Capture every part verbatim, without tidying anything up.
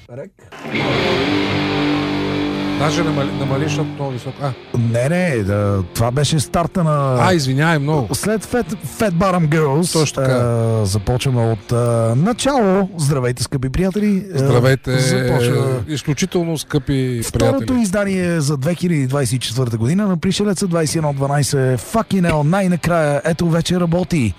Рек. Даже намали, намали, защото много високо. А, Не, не, да, това беше старта на... а извинявай много. След Fat, Fat Bottom Girls Точно така. а, започваме от а, начало. Здравейте, скъпи приятели. Здравейте, Започва изключително скъпи второто приятели. издание за две хиляди двадесет и четвърта година на Пришелеца двадесет и едно дванадесет. Fucking hell, най-накрая, ето вече работи.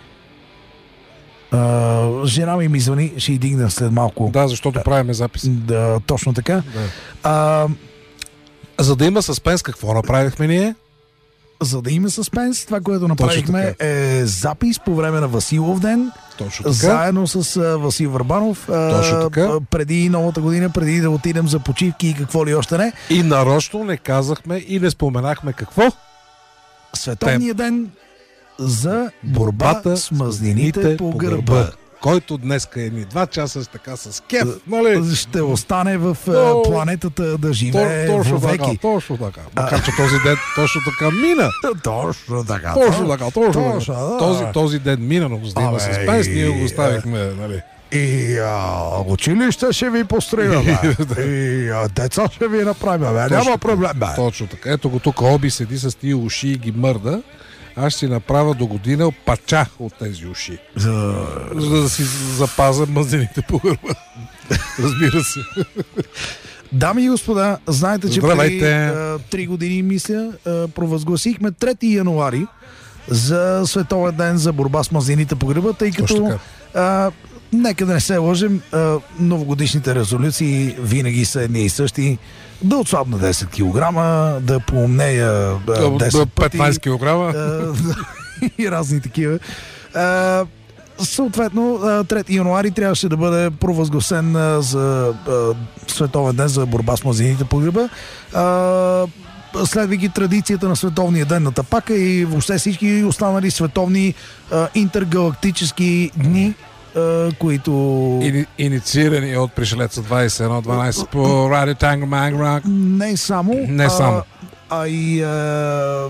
А, жена ми ми звъни, ще й дигна след малко. Да, защото правиме запис. Да, точно така. Да. А, За да има съспенс, какво направихме ние? за да има съспенс, това, което направихме е запис по време на Василов ден. Точно така. Заедно с а, Васил Върбанов. А, Точно така. а, преди новата година, преди да отидем за почивки и какво ли още не. И нарочно не казахме и не споменахме какво? Световния ден за борбата с мазнините по гърба. Който днеска е ни два часа така с кеф, нали? Ще остане в а, Но- планетата да живее Точно така, веки. точно така. Макар че този ден точно така мина. Точно така. Точно така, точно Точно, така. да. Този, този ден мина, но за да има Абе, съспенс, ние го и- оставихме, нали? И а, училище ще ви построим, бе. И а, деца ще ви направим, бе. Няма Точно. проблем, бе. Точно така. Ето го тук Оби седи с тия уши и ги мърда. Аз ще си направя до година пача от тези уши. За... За да си запазя мазените по гърба. Разбира се. Дами и господа, знаете, че преди Здравейте. а, три години, мисля, а, провъзгласихме трети януари за Световен ден за борба с мазнените по гърба, тъй Точно като така. а, нека да не се лъжем, а, новогодишните резолюции винаги са едни и същи. Да отслабна десет килограма, да поумнея а, десет пъти. петнадесет килограма. А, и разни такива. А, съответно, а, трети януари трябваше да бъде провъзгласен а, за а, Световен ден за борба с мазнените по гърба. А, следвайки традицията на Световния ден на тапака и въобще всички останали световни а, интергалактически дни, а, които... Ини, инициирани от Пришелеца двадесет и едно дванадесет по Радио Танго Манграк. Не само. Не само. А, а и а,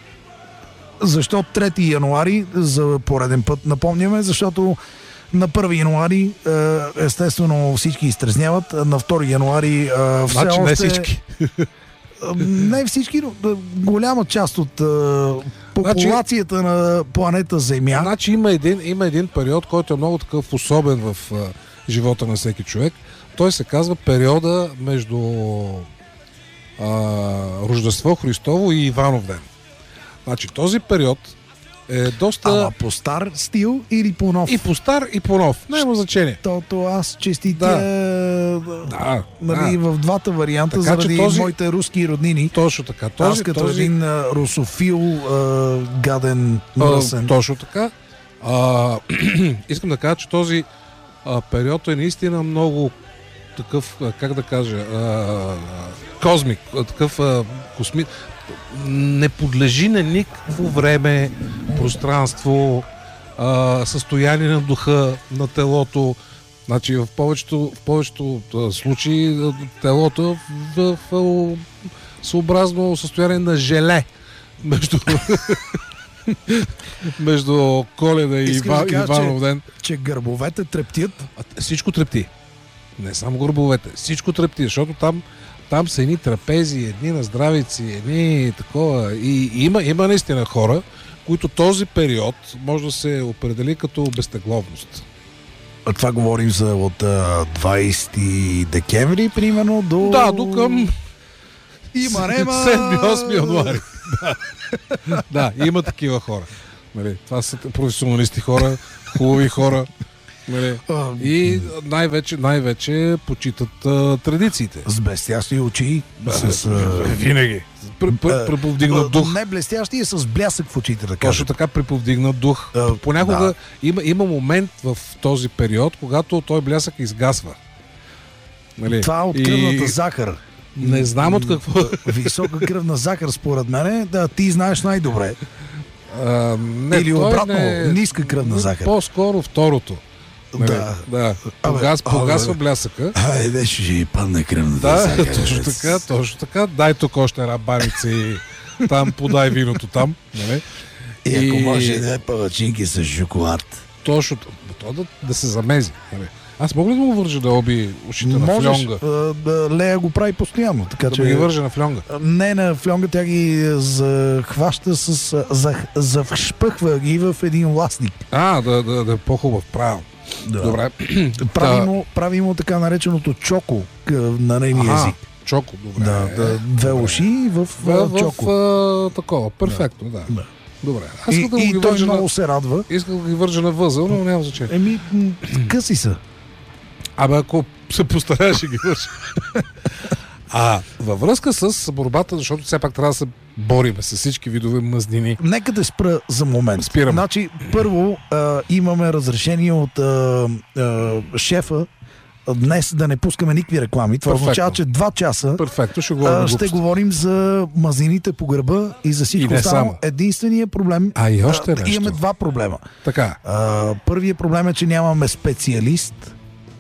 защо трети януари за пореден път напомняме, защото на първи януари а, естествено всички изтрезняват, а на втори януари а, все Значи още... не всички. А, не всички, но а, голяма част от а, популацията на планета Земя. Значи има един, има един период, който е много такъв особен в а, живота на всеки човек. Той се казва периода между а, Рождество Христово и Иванов ден. Значи този период е доста Ама по стар стил или по нов? и по стар, и по нов. Няма значение. Тото аз честитя Да, нали, да. в двата варианта, Така че заради този- моите руски роднини. Точно така. Аз Този, като този, един а, русофил, а, гаден, а, мръсен. точно така. А, искам да кажа, че този а, период е наистина много такъв, а, как да кажа, а, космик, а, такъв а, космик. Не подлежи на никакво време, пространство, а, състояние на духа, на телото. Значи в повечето, в повечето а, случаи а, телото е в, в, в съобразно състояние на желе между, между Коледа и Искаш да Ива, кажа, Иванов ден. Че гърбовете трептят. А, всичко трепти. Не само гърбовете. Всичко трепти, защото там, там са едни трапези, едни наздравици, едни такова. И има, има наистина хора, които този период може да се определи като безтегловност. А това говорим за от а, двадесети декември, примерно, до... Да, до към Има рема... седми-осми януари. Да. Да, има такива хора. Нали, това са професионалисти хора, хубави хора. Нали, А, и най-вече, най-вече почитат а, традициите. С блестящи очи. С, а, Винаги. Преповдигнат дух. Не блестящи, а с блясък в очите, да кажа. Точно така, преповдигнат дух. А, Понякога да. има, има момент в този период, когато той блясък изгасва. Нали? Това от И кръвната захар. Не знам от какво. Висока кръвна захар, според мен, да, ти знаеш най-добре. А, не, Или той обратно, не- ниска кръвна захар. По-скоро второто. Нали? Да. да. Абе, Погас, абе, погасва бе. блясъка. Айде, ще ви падне кръвната Да, захар. точно така, точно така. Дай тук още една баница и там подай виното там. Нали? И ако И- може да е палачинки с шоколад. Точно, то да, да се замези. Нали? Аз мога ли да му вържа да оби ушите на Можеш, фльонга? а, да, Лея го прави постоянно, така Да че... ги вържа на фльонга? Не на фльонга, тя ги захваща с... а, за, завшпъхва ги в един ластник. А, да, да, да е по-хубав, правилно. Да. Добре. Прави му, прави му така нареченото чоко къ- на нейния Ага, език. чоко, добре. Да, да, две Добре. уши в, В, в чоко. в а, такова, перфектно, да. Да. Добре. Аз И, искам да и ги той вържа много на... се радва. Искам да ги вържа на възъл, но няма значение. Еми, м, къси са. Абе, ако се постараеш, ще ги вържа. А във връзка с борбата, защото все пак трябва да се бориме с всички видове мъзнини. Нека да спра за момент. Спирам. Значи, първо а, имаме разрешение от а, а, шефа днес да не пускаме никакви реклами. Това Перфектно. означава, че два часа Перфектно, ще говорим а, ще глупости. говорим за мазнините по гърба и за И всичко не останало. само. Единственият проблем... А и още а, нещо. Имаме два проблема. Така, А, първият проблем е, че нямаме специалист,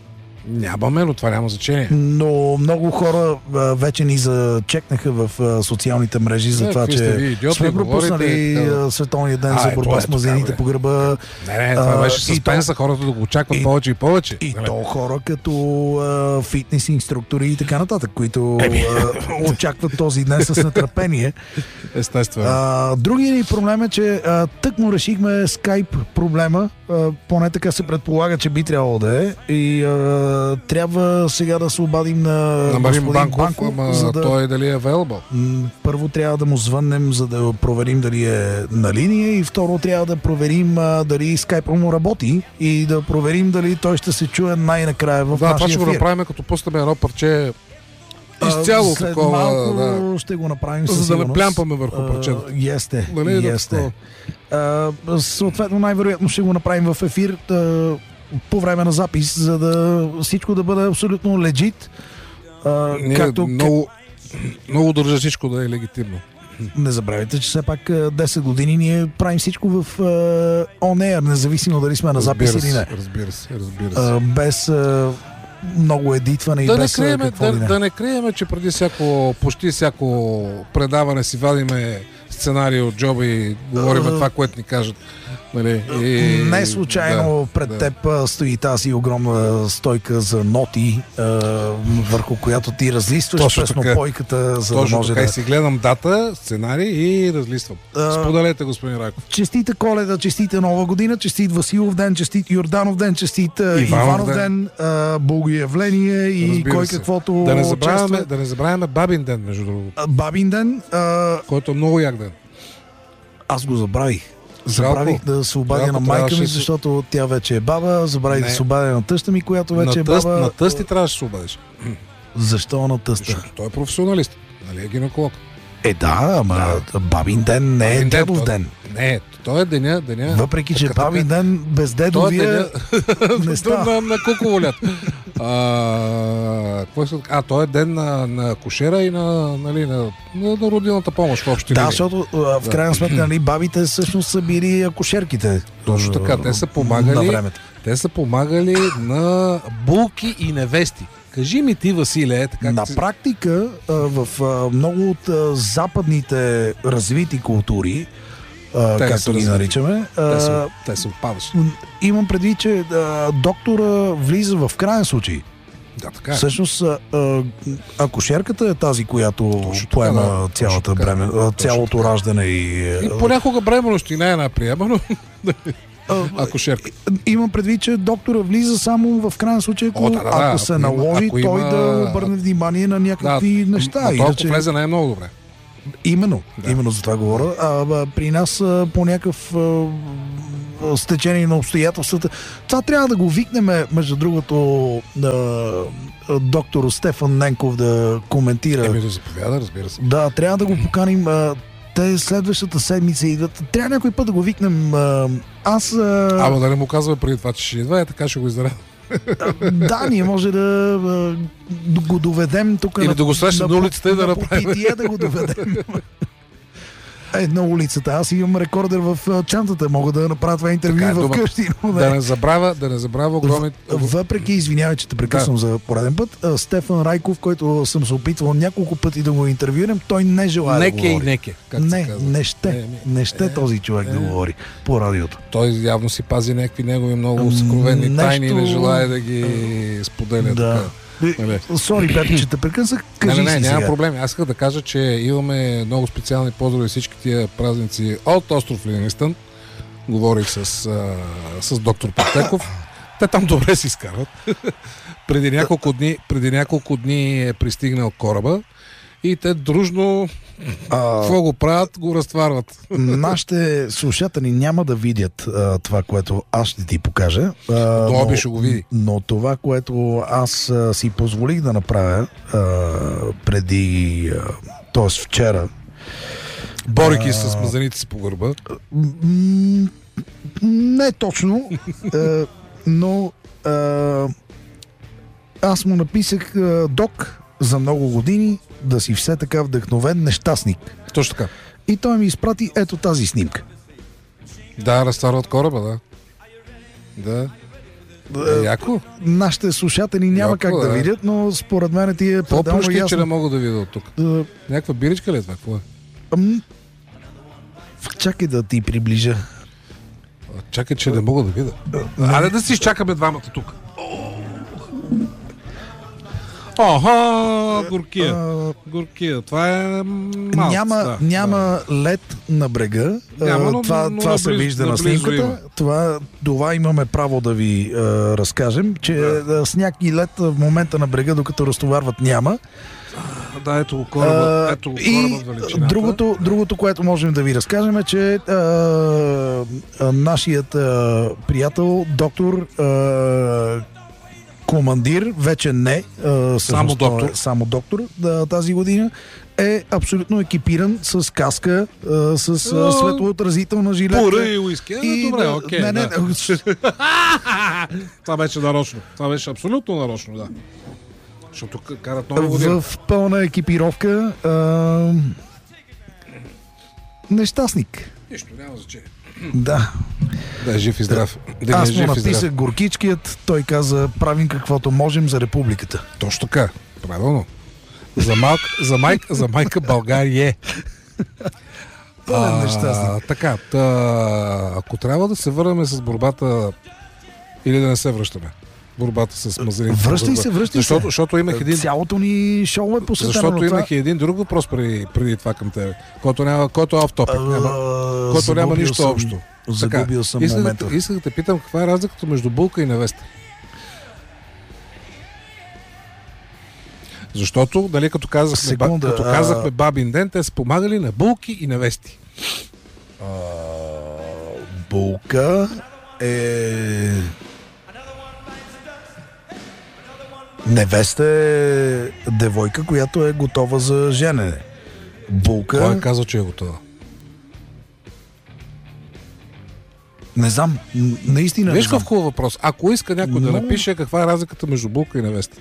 нямаме, но това няма значение. но много хора а, вече ни зачекнаха в а, социалните мрежи за Е, това, какви сте че вие, идиоти, сме пропуснали говорите, така. а, Световния ден А, за ето, борба с ето, мазнините така, по гърба. Не, не, това А, беше и съспенса, хората да го очакват и- повече и повече. И Нали? то хора като а, фитнес инструктори и така нататък, които а, очакват този ден с нетърпение. Естествено. А, другия ни проблем е, че а, тък му решихме скайп проблема, а, поне така се предполага, че би трябвало да е, и а, трябва сега да се обадим на, На Марин господин Банков, Банков, ама за да... той дали е available? М, Първо трябва да му звъннем, за да проверим дали е на линия, и второ трябва да проверим а, дали скайпа му работи и да проверим дали той ще се чуе най-накрая в Да, това нашия ще го ефир. направим, като пуснем едно парче А, изцяло след такова. малко Да. ще го направим със За да не сигурност. плямпаме върху А, парчето. Есте, Нали, да, есте. А, съответно, най-вероятно ще го направим в ефир а, по време на запис, за да всичко да бъде абсолютно легит. А, Ние както много, много държа всичко да е легитимно. не забравяйте, че все пак а, десет години ние правим всичко в а, on air, независимо дали сме на запис Разбира или се, не. разбира се, разбира се. А, без а, много едитване и Да не, без а, криеме, какво да, ли не. да не криеме, че преди всяко, почти всяко предаване си вадиме сценарий от джоба и говориме А, това, което ни кажат. Нали? И, Не случайно да, пред да. теб а, стои тази огромна стойка за ноти, а, върху която ти разлистваш Точно песнопойката, за Точно да може така да... и си гледам дата, сценарий и разлиствам. А, Споделете, господин Райков. Честита Коледа, честита Нова година, честит Василов ден, честит Йорданов ден, честит а, Иванов Иванов ден. ден, а, Богоявление и Разбира кой се. каквото Да не забравяме, чества. да не забравяме Бабин ден, между другото, А, Бабин ден, а, който е много як ден. аз го забравих. Жалко. Забравих да се обадя Жалко, на майка трябваше ми, да се- защото тя вече е баба. Забравих Не. да се обадя на тъща ми, която вече на, е тъст, баба. на тъсти трябваше да се обадиш. Защо на тъща? Защото той е професионалист. Нали е гинеколог. Е, да, ама бабин ден не е Бабин ден, дедов той- ден. Не, той е деня, деня. Въпреки, че така, бабин така. ден без Той е дедовия деня не става. на, на куково лято. А, какво е, а, той е ден на, на кошера и на, нали, на, на, на родилната помощ в общи Да, линии. защото а, в Да. крайна сметка, нали, бабите всъщност са били акушерките. Точно така, те са помагали. На времето. Те са помагали на булки и невести. Кажи ми ти, Василе, така На как си- практика, а, в а, много от а, западните развити култури, а, Те не са както ги развити. наричаме, а, те са, те са отпадащи. м, имам предвид, че а, доктора влиза в крайен случай. Да, така е. Всъщност, а, а, акушерката е тази, която Точно така, поема да. Точно цялата така. бреме, а, Точно цялото така. раждане и... И понякога бременност и не е една приема, но а, акушерка. Имам предвид, че доктора влиза само в крайен случай, ако, О, да, да, да. ако се Ако има- наложи, ако той има- да обърне внимание на някакви неща. А толкова Иначе... влезе не е много добре. Именно, Да. именно за това говоря. А, а, при нас а, по някакъв а, а, стечение на обстоятелствата. Това трябва да го викнем, между другото, а, а, доктор Стефан Ненков да коментира. Еми да заповяда, разбира се. Да, трябва да го поканим. А, те следващата седмица идват. Трябва някой път да го викнем. А, аз... А, Ама да не му казва преди това, че ще идва, е така ще го издаря. да, ние може да а, да го доведем тук. Или на, да го срещнем на улицата и да направим. попитие да го доведем. Е, на улицата. Аз имам рекордер в а, чантата. Мога да направя това интервю Така е, в думата. къщи. Но Да не. не забравя, да не забравя огромни... Въпреки, извинявай, че те прекъсвам Да. за пореден път, а, Стефан Райков, който съм се опитвал няколко пъти да го интервюирам, той не желая да Неке и говори. неке, как се Не, казва. не ще. Е, ми, Не ще е, този човек е. да говори по радиото. Той явно си пази някакви негови много М, съкровенни нещо- тайни и не желая да ги споделя. Да. Така. Нали? Сори, Петър, че те прекъсах. Не, Кажи не, не, си няма сега. проблем. Аз исках да кажа, че имаме много специални поздрави всички тия празници от остров Ливингстън. Говорих с, а, с доктор Петеков. Те там добре си изкарват. преди, няколко дни, преди няколко дни е пристигнал кораба и те дружно А, какво го правят, го разтварват. Нашите слушатели няма да видят а, това, което аз ще ти покажа. А, Доби но- ще го види. Но това, което аз а, си позволих да направя а, преди, т.е. вчера, Борики с мазаните си по гърба. м- не точно, а, но а, аз му написах а, док за много години да си все така вдъхновен нещастник. Точно така. И той ми изпрати ето тази снимка. Да, разтварват кораба, да. Да. Е, яко. Нашите слушатели няма Яко, как да да. видят, но според мен ти е Какво пределно пръщи, че не ясно. мога да видя от тук? А, Някаква биричка ли е това? Какво е? ам, Чакай да ти приближа. А, чакай, че не мога да видя. Айде да си изчакаме двамата тук. Ага, горкия. А, Горкия. Това е малко. няма да, няма лед на брега. А, Няма, но- това но това се наблизо- вижда на наблизо снимката. има. Това, това имаме право да ви а, разкажем, че да. сняг и лед в момента на брега, докато разтоварват, няма. Да, ето го кораба. А, Ето го и кораба с величината. другото, другото, което можем да ви разкажем е, че а, а, нашият а, приятел, доктор а, командир, вече не, а, Само той е доктор. само доктор да, тази година, е абсолютно екипиран с каска, а, с а, О, светлоотразителна жилетка. Пура и уиски. Е, добре, да- окей. не, не, да. Това беше нарочно. Това беше абсолютно нарочно, да. Защото к- карат много година. в пълна екипировка. А, нещастник. Нищо, няма значение. Да. Да е жив и здрав. Да е Аз жив му и здрав. написах горкичкият, той каза правим каквото можем за републиката. Точно така. Правилно. За, малк, за, майк, за майка България. Пълен нещастник. Така, та, ако трябва да се върнем с борбата или да не се връщаме. Борбата с мазарините. Връщай се, връщай защото, се. Защото имах един, Цялото ни шоу е посветено защото на това. имах и един друг въпрос преди, преди това към тебе, който, няма, който е оф-топик, няма, А, който няма загубил нищо съм- общо. Загубил съм исках, момента. да, исках да те питам каква е разликата между булка и невеста. Защото, дали като казахме, Секунда, ба, като а- казахме бабин ден, те са помагали на булки и невести. А, булка е... Невеста е девойка, която е готова за женене. Булка... Кой е казал, че е готова? Не знам, н- наистина Виж не знам. какъв хубав въпрос. Ако иска някой да Но- напише каква е разликата между булка и невеста.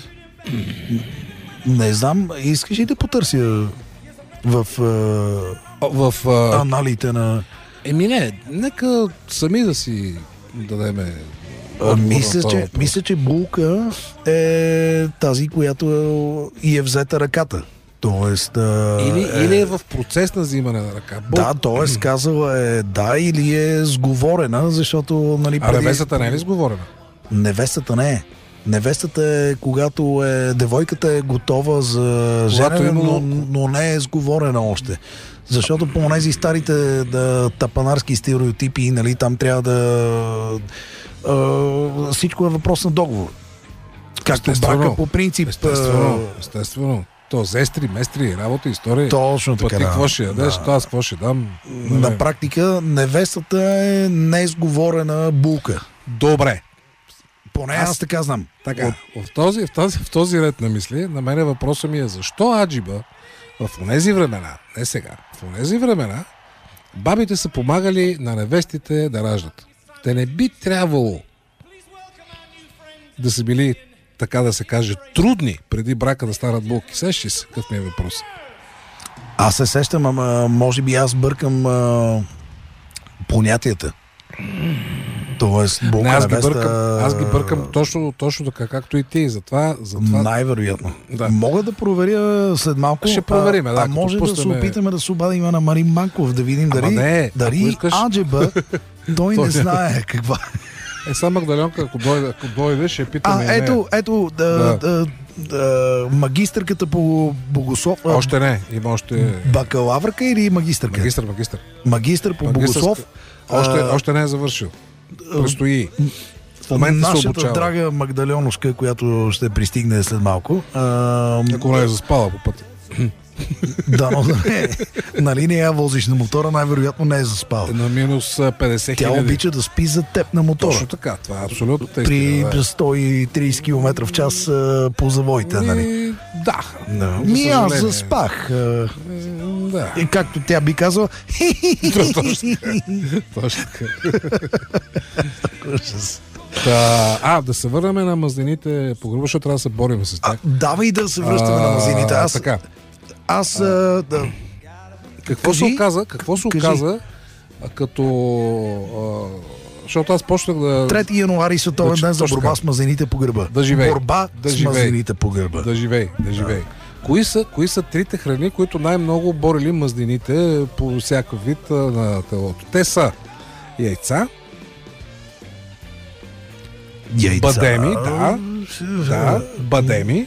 Не знам, искаш ли да потърся в а, В, а, аналите на... еми не, нека сами да си дадеме А, отговор на мисля, този че, въпрос. мисля, че булка е тази, която е, и е взета ръката. Тоест... А, Или, е... или е в процес на взимане на ръка. Бул... Да, т.е. казала е да или е сговорена, защото... Нали, А невестата не е ли сговорена? Невестата не е. Невестата е когато е, девойката е готова за женене, имало- но, но не е сговорена още. Защото по тези старите да, тапанарски стереотипи, нали, там трябва да... А, всичко е въпрос на договор. Както Естествено. брака по принцип... Естествено, естествено. То зестри, местри, работа, история. а, Точно Пък така. ти да. какво ще ядеш, Да. то аз какво ще дам. На практика невестата е несговорена булка. Добре. Поне аз, аз така знам. Така, в този, в, този, в този ред на мисли, на мене въпросът ми е защо аджиба в онези времена, не сега, в онези времена, бабите са помагали на невестите да раждат. Те не би трябвало да са били, така да се каже, трудни преди брака да станат булки. Сещи се, какъв ми е въпрос. Аз се сещам, ама може би аз бъркам а, понятията. Тоест, Не, аз, ги невеста, бъркам, аз ги бъркам точно, точно така, както и ти. Затова, затова... Най-вероятно. Да. Мога да проверя след малко. Ще проверим, а, да, а може пуснем... да се опитаме да се обадим на Марин Манков, да видим дали, не, дали искаш... Аджеба той не знае каква. Е, сам Магдаленка, ако дойде, ако дойде ще питаме. А, ето, ето, да, да. да, да, магистърката по богослов. Още не, има още... Бакалавърка или магистърка? Магистър, магистър. Магистър по богослов. Още, а, още не е завършил. Предстои. В момента се обучава. Нашата драга Магдаленушка, която ще пристигне след малко. А, ако не е заспала по пътя. Да, но да не. Нали не я возиш на мотора, най-вероятно не е заспал. На минус петдесет хиляди. Тя обича да спи за теб на мотора. Точно така, това е абсолютно При истина, сто и трийсет километра в час а, по завоите, нали? Да. Да. Ми аз заспах. А, да. И както тя би казала... Точно така. Точно така. Та, а, да се върнем на мазнените по грубо, защото трябва да се борим с тях. А, давай да се връщаме на мазнените. Аз, така. аз а, да. Какво Кажи, се оказа? Какво се кажи. оказа като... А, защото аз почнах да... трети януари световен да, ден за борба с мазнените по гърба. Да живей. Борба да с живей. мазнените по гърба. Да живей, да живей. Да. Кои са, кои са трите храни, които най-много борили мазнините по всякакъв вид а, на телото? Те са яйца, Яйца. бадеми, да, да, бадеми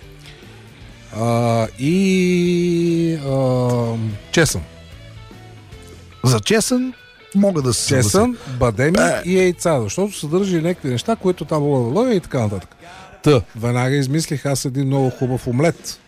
а, и а, чесън. За чесън мога да се Чесън, бадеми Бе. и яйца, защото съдържа и някакви неща, които там лъва и така нататък. Та, веднага измислих аз един много хубав омлет.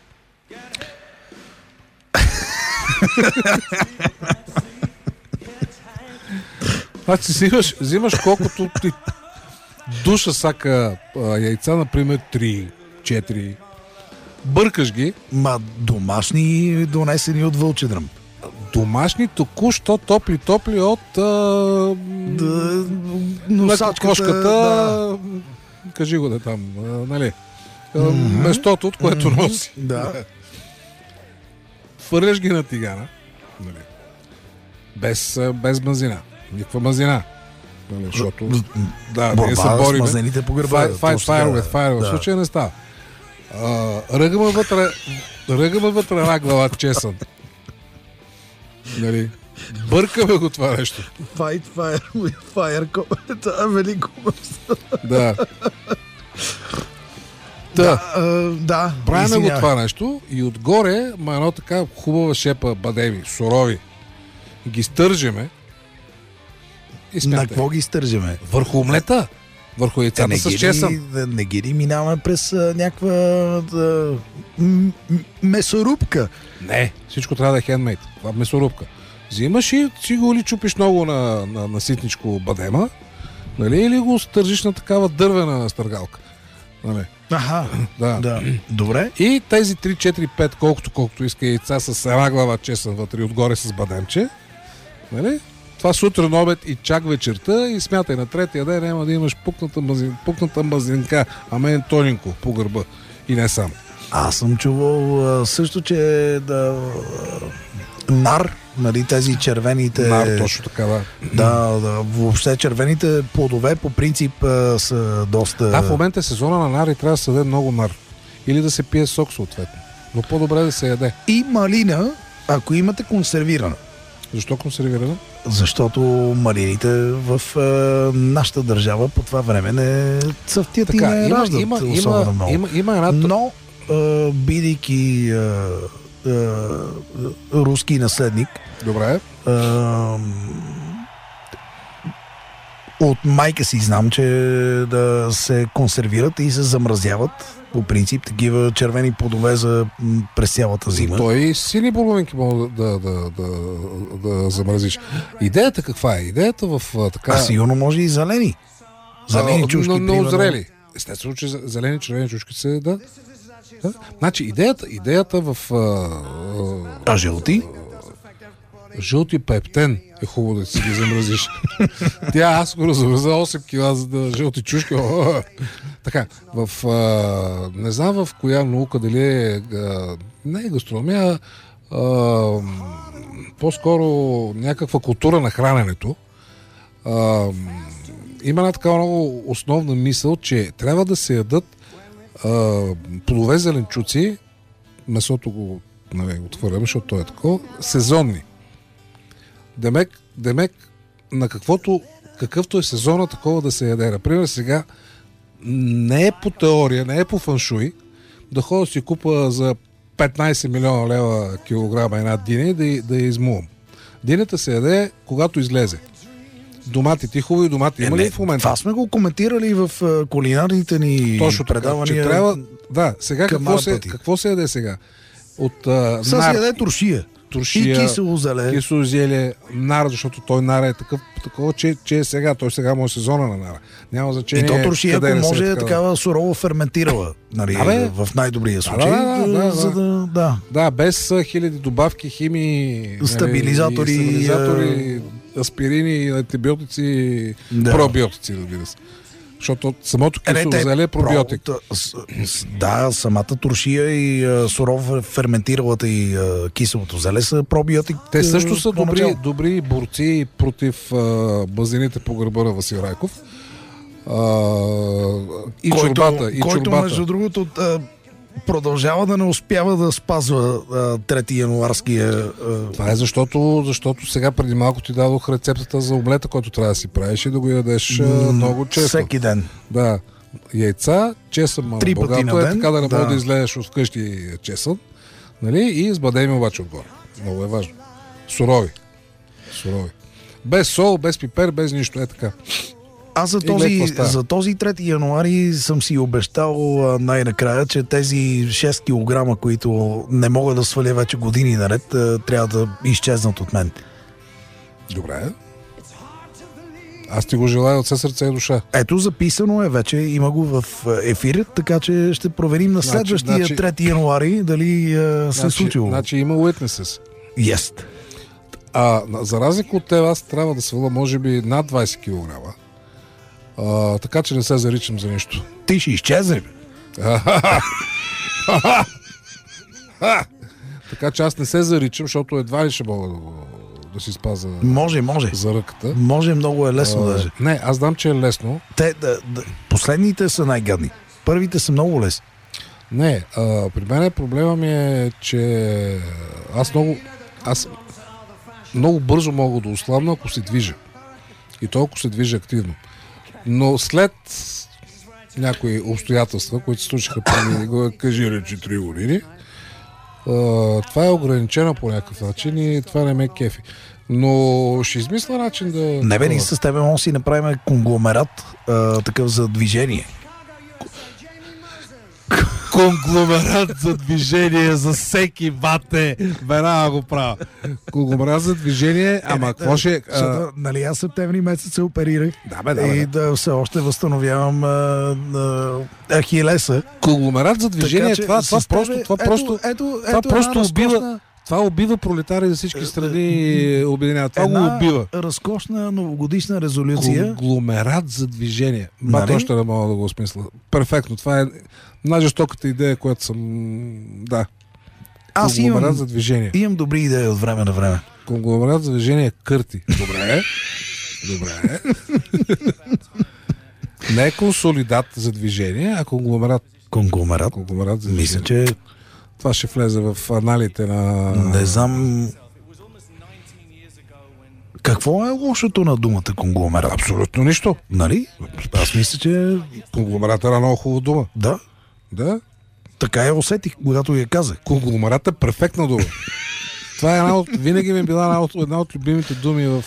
Значи взимаш, взимаш колкото ти душа сака а, яйца, например три, четири, бъркаш ги. Ма домашни донесени от Вълчедръм. Домашни, току-що топли-топли от а, Да, на носачката, кокошката, да. кажи го да там, а, нали, mm-hmm. местото, от което mm-hmm. носи. Да. Фърляш ги на тигана, нали, без, без мазина, никаква мазина. Нали, защото да, борба ние се бориме. с мазнените по гърба. Fight, fight fire with fire. В случая не става. Ръгаме вътре, ръгаме вътре една глава чесън. Нали, бъркаме го това нещо. Fight fire with fire. Това е велико. Да. Да, а, да. Правиме го извинявай. това нещо и отгоре ма едно така хубава шепа бадеми, сурови. Ги стържеме и На смятай. какво ги стържаме? Върху омлета. Върху яйцата не с ги чесън. ли, да, не ги ли минаваме през а, някаква да, м- м- месорубка? Не, всичко трябва да е хендмейд. Това месорубка. Взимаш и си го ли чупиш много на, на, на ситничко бадема, нали, или го стържиш на такава дървена стъргалка. Нали. Аха, Да. да. Добре. И тези три, четири, пет, колкото колкото иска яйца с една глава чесън вътре и отгоре с бадемче. Нали? Това сутрин, обед и чак вечерта и смятай на третия ден няма да имаш пукната, мазин, пукната мазнинка, а мен тоненко по гърба. И не сам. Аз съм чувал а, също, че да, нар, нали, тези червените... Нар, точно така, да. Да, да, въобще червените плодове по принцип а, са доста... Да, в момента е сезона на нар и трябва да се даде много нар. Или да се пие сок съответно. Но по-добре да се яде. И малина, ако имате консервирана. Защо консервирана? Защото малините в а, нашата държава по това време не цъфтят и Така, не има, раждат има, особено има, много. има, има една... Но, а, бидейки а, а, руски наследник, Добре. а, от майка си знам, че да се консервират и се замразяват. По принцип, такива червени плодове за м, през цялата зима. Той и сини половинки мога да, да, да, да, да замразиш. Идеята каква е? Идеята в а, така... А сигурно може и зелени. Зелени А, чушки, но, но примерно. зрели. Естествено, че зелени, червени чушки се да. да. Значи, идеята, идеята в а, А жълти? а, жълти пептен е хубаво да си ги замразиш. Тя аз го замраза осем кила за да жълти чушки. Така, в а, не знам в коя наука, дали е а, не е гастрономия, а, по-скоро някаква култура на храненето. А, има една такава много основна мисъл, че трябва да се ядат а, плодове, зеленчуци, месото го, нали, отвърляме, защото то е такова, сезонни. Демек, демек на каквото, какъвто е сезона, такова да се яде. Например, сега не е по теория, не е по фаншуй да ходя да си купа за петнайсет милиона лева килограма една диня и да, да я измувам. Дината се яде, когато излезе. Доматите, хубави домати. Има ли в момента? Това сме го коментирали в uh, кулинарните ни Точно предавания. Така, че трябва, да, сега какво се, какво се яде сега? От uh, Са нар... се яде туршия. туршия, и кисело зеле. Кисело зеле, нар, защото той нар е такъв, такова, че, че е сега. Той сега му е сезона на нара. Няма значение. И то туршия, ако може, е така, такава сурово ферментирала. Нали, да, в най-добрия случай. Да, да, да, за да, да. да, без хиляди добавки, химии, стабилизатори, нали, стабилизатори аспирини, антибиотици, да. Пробиотици, разбира се. Защото самото кисело зеле е пробиотик. Про, да, самата туршия и а, сурово ферментиралата и а, киселото зеле са пробиотик. Те също са добри, добри борци против а, базините по гърба на Васил Райков. А, и който, чорбата. И който, чорбата. между другото, а, продължава да не успява да спазва а, трети януарския... А... Това е защото, защото сега преди малко ти дадох рецептата за омлета, който трябва да си правиш и да го ядеш м- много често. Всеки ден. Да. Яйца, чесън, Три пъти богато на е, ден. така да не да. мога да излезеш от вкъщи чесън. Нали? И с бадеми обаче отгоре. Много е важно. Сурови. Сурови. Без сол, без пипер, без нищо. Е така. Аз за този, за този трети януари съм си обещал а, най-накрая, че тези шест килограма, които не мога да сваля вече години наред, а, трябва да изчезнат от мен. Добре. Аз ти го желая от все сърце и душа. Ето, записано е вече, има го в ефир, така че ще проверим на следващия значи, трети януари дали а, се значи, е случило. Значи има witnesses. Yes. А за разлика от теб, аз трябва да сваля може би над двайсет килограма. А, така че не се заричам за нищо. Ти ще изчезне. Така че аз не се заричам, защото едва ли ще мога да, да си спазя може, може. за ръката. Може, много е лесно а, даже. Не, аз знам, че е лесно. Те, да, да, последните са най-гадни. Първите са много лесни. Не, а, при мен проблема ми е, че аз много аз много бързо мога да ослабна, ако се движа. И то ако се движа активно. Но след някои обстоятелства, които се случиха преди, го кажи речи, три години, това е ограничено по някакъв начин и това не ме кефи. Но ще измисля начин да... Не бе, ние с тебе може да си направим конгломерат а, такъв за движение. Конгломерат за движение за всеки бате. Веднага го правя. Конгломерат за движение, ама е, какво ще... А... Нали аз септември месец се оперирах да, бе, да, бе. и да все още възстановявам а, а, ахилеса. Конгломерат за движение, така, това, това, това просто... Това ето, просто, ето, това ето просто убива... разкошна... Това убива пролетари за всички страни обединява. Това една го убива. Разкошна новогодишна резолюция. Конгломерат за движение. Ба, нали? Още не мога да го осмисля. Перфектно. Това е най-жестоката идея, която съм... Да. Аз конгломерат имам, за движение. Имам добри идеи от време на време. Конгломерат за движение е кърти. Добре. Добре. Не е консолидат за движение, а конгломерат. Конгломерат? Конгломерат за движение. Мисля, че... Това ще влезе в аналите на... Не знам... Какво е лошото на думата конгломерат? Абсолютно нищо. Нали? Аз мисля, че... Конгломерат е една много хубава дума. Да. Да. Така я усетих, когато я казах. Конгломерат е перфектна дума. Това е една от... Винаги ми е била една от, една от любимите думи в...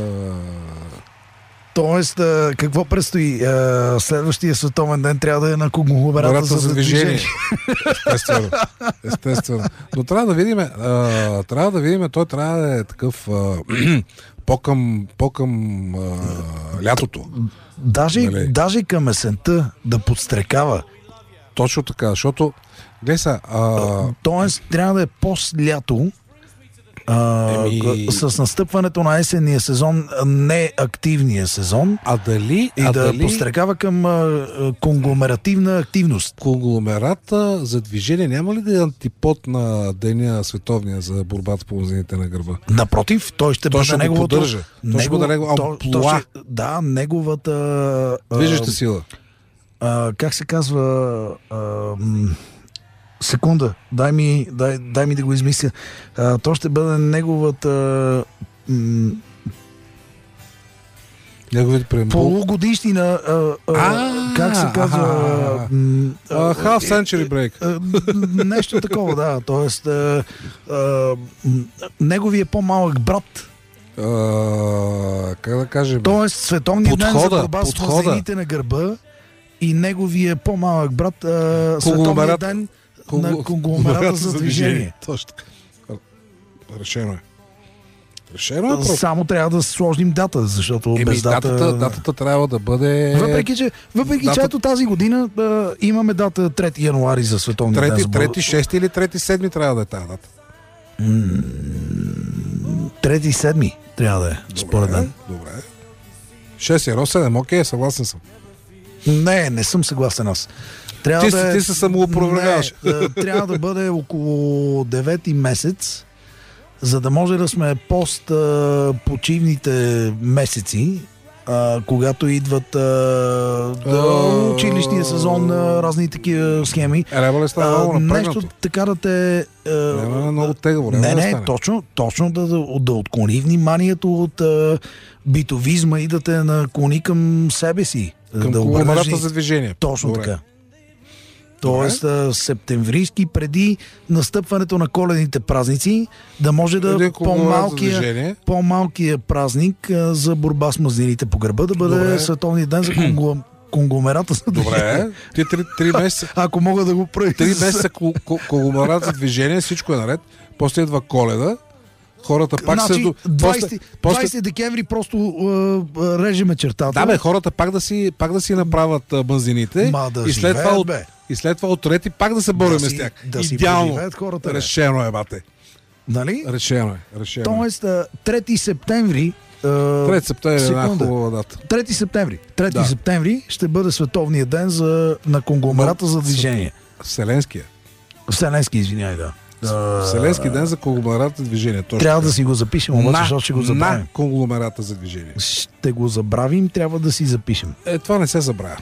Тоест, а, какво предстои? А, следващия световен ден трябва да е на конгломерата за, за движение. Естествено. Естествено. Но трябва да видим, а, трябва да видим, той трябва да е такъв а, по-към, по-към а, лятото. Даже, нали? Даже към есента да подстрекава. Точно така, защото гледай са... А... Тоест, трябва да е пост-лято А, Еми... С настъпването на есенния сезон, не активния сезон, А дали... и а да дали... пострекава към а, конгломеративна активност. Конгломерата за движение няма ли да е антипод на деня световния за борбата по мазнините на гърба? Напротив, той ще Той бъде ще го неговото... поддържа. Той ще бъде негов то- то амплоа. ще- Да, неговата... а, Движеща сила. а, как се казва... А, м, секунда, дай ми, дай, дай ми да го измисля. А, то ще бъде неговата... м, Неговите преамбул. полугодишнина... А, а, А, как се казва... аха. м, а, Uh, half century break. а, м, нещо такова, да. Тоест, а, а, м, неговия по-малък брат. Uh, как да кажем? Тоест, световният ден за Подхода, борба с подхода. мазнините на гърба и неговия по-малък брат, а, световният Конгломерат- ден Конгло- на конгломерата за движение. Точно така. Решено е. Решено е просто. Само трябва да сложим дата, защото Еми, без дата... датата, датата трябва да бъде... Въпреки, че, въпреки, Дата- че ето тази година а, имаме дата трети януари за световния ден Трети, за трети, шести или трети, седми трябва да е тази дата. трети седми трябва да е, според мен. Добре. шест едно седем, окей, съгласен съм. Не, не съм съгласен аз. Трябва Ти, да си- е, ти се самоопровергаваш. Не, а, трябва да бъде около девети месец, за да може да сме пост а, почивните месеци, а, когато идват а, да, А, училищния сезон, а, разни такива схеми. Рева ли става А, много нещо напрегнато? така да те... а, Рева е много тегаво. не, Рева не, стане. точно, точно да, да, да отклони вниманието от а, битовизма и да те наклони към себе си. Към да конгломерата обърнеш- за движение. Точно Добре. така. Тоест, а, септемврийски, преди настъпването на коледните празници, да може да Един конгломерат за по-малкия, движение. по-малкия празник а, за борба с мазнините по гърба да бъде Добре. световният ден за конгло... конгломерата за движение. Добре. Ти три, три месеца, Ако мога да го правя. три месеца кол- кол- конгломерат за движение, всичко е наред. После идва Коледа. Хората пак се... Значи, до- двайсети, после- после- двайсети декември просто а, а, режеме чертата. Да, бе, хората пак да си, пак да си направят а, базините Ма да и, след това живеят, от, бе. и след това от трети пак да се борим Да с си- тях. да си Идеално. поживеят хората, бе. Решено е, бате. Нали? Решено е. Решено е. Тоест, а, трети септември а, трети септември е една секунда. хубава дата. трети септември. трети Да. септември ще бъде световният ден за, на конгломерата за движение. Вселенския. Вселенски, извиняй, да. А, Вселенски ден за конгломерата за движение. Точно Трябва така. да си го запишем, обаче, на, защото ще го на забравим. конгломерата за движение. Ще го забравим, трябва да си запишем. Е, това не се забравя.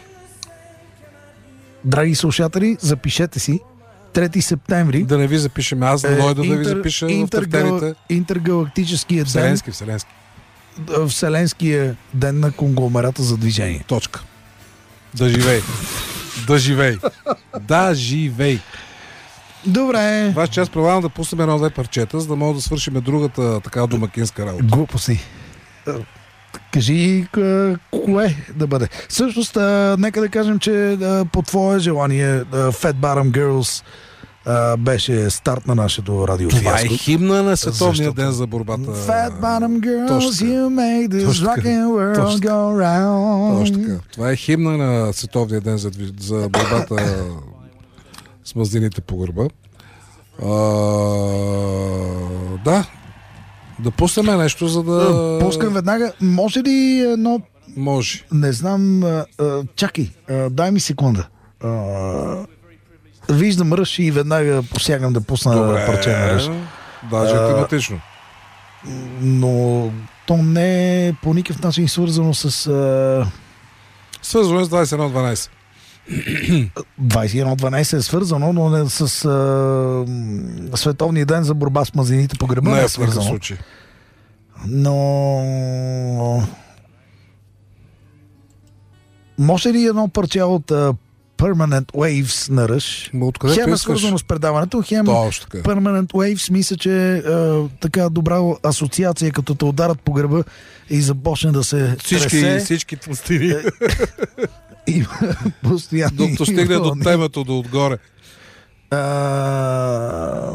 Драги слушатели, запишете си. трети септември Да не ви запишем. Аз да е дойда да ви интер- запиша в интергал- тефтерите. интергалактическия ден, Вселенски, вселенски. а, Вселенския ден на конгломерата за движение. Точка. Да живей. Да живей. Да живей. Добре. Ваш час предлагам да пуснем едно-две парчета, за да мога да свършим другата така домакинска работа. Глупости. А, Кажи к- кое да бъде. Всъщност, а, нека да кажем, че а, по твое желание а, Fat Bottom Girls а, беше старт на нашето радио Това е фиаско. химна на световния Защото- ден за борбата. Fat Bottom Girls, Точно така. you make this Точно така. rockin' world Точно така. go round. Точно така. Това е химна на световния ден за, движ- за борбата с мазнините по гърба. А, да. Да пуснем нещо, за да... Пускам веднага. Може ли едно... Може. Не знам... А, а, чакай, а, дай ми секунда. А, виждам ръж и веднага посягам да пусна Добре. парче на ръж. Даже А, тематично. Но то не е по никакъв начин свързано с а, Свързваме с двайсет и едно дванайсет. двайсет и едно дванайсет е свързано, но не с а, Световния ден за борба с мазнините по гърба не Не е е в никакъв свързано. случай. Но може ли едно парче от а, Permanent Waves на ръж? Ма откъде Хем е искаш? свързано с предаването, хем Точно така. Permanent Waves мисля, че а, така добра асоциация, като те ударат по гърба и започне да се Всички, тресе. всички пластини. И постоянно. Докато стигне до темата до отгоре. А...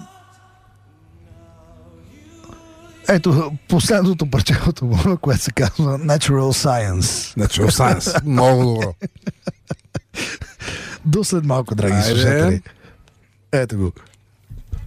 Ето, последното парче от албума, което се казва Natural Science. Natural Science. Много добро. До след малко, драги Айде. слушатели. Ето го.